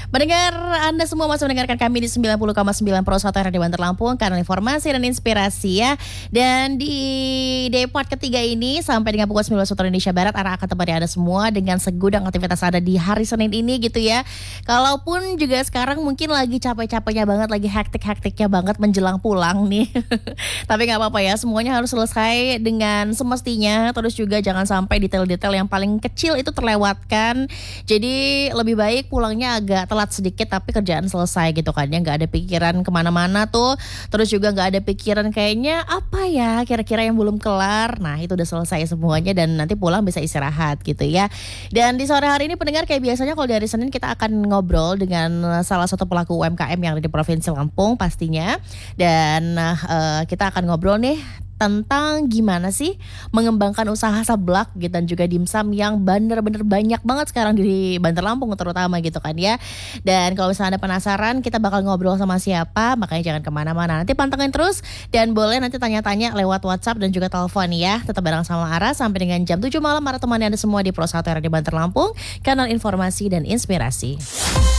Pendengar, Anda semua masih mendengarkan kami di 90,9 Pro 1 Radio Banter Lampung, kanal informasi dan inspirasi ya. Dan di day-part ketiga ini sampai dengan pukul 19 waktu Indonesia Barat, arah akan temani Anda semua dengan segudang aktivitas Anda di hari Senin ini gitu ya. Kalaupun juga sekarang mungkin lagi capek-capeknya banget, lagi hektik-hektiknya banget menjelang pulang nih. Tapi gak apa-apa ya, semuanya harus selesai dengan semestinya. Terus juga jangan sampai detail-detail yang paling kecil itu terlewatkan. Jadi lebih baik pulangnya agak telat sedikit tapi kerjaan selesai gitu kan ya, nggak ada pikiran kemana-mana tuh, terus juga nggak ada pikiran kayaknya apa ya kira-kira yang belum kelar. Nah itu udah selesai semuanya dan nanti pulang bisa istirahat gitu ya. Dan di sore hari ini pendengar, kayak biasanya kalau di hari Senin kita akan ngobrol dengan salah satu pelaku UMKM yang ada di Provinsi Lampung pastinya. Dan kita akan ngobrol nih tentang gimana sih mengembangkan usaha seblak gitu dan juga dimsum yang bener-bener banyak banget sekarang di Banter Lampung terutama gitu kan ya. Dan kalau misalnya Anda penasaran kita bakal ngobrol sama siapa, makanya jangan kemana-mana, nanti pantengin terus dan boleh nanti tanya-tanya lewat WhatsApp dan juga telepon ya. Tetap bareng sama Ara sampai dengan jam 7 malam. Ara temani Anda semua di Pro 1 Radio Banter Lampung, kanal informasi dan inspirasi.